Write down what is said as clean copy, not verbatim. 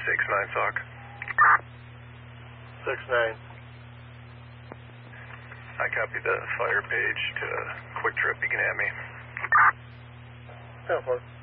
6-9 SOC. 6-9. I copy the fire page to Quick Trip. You can have me. 10-4.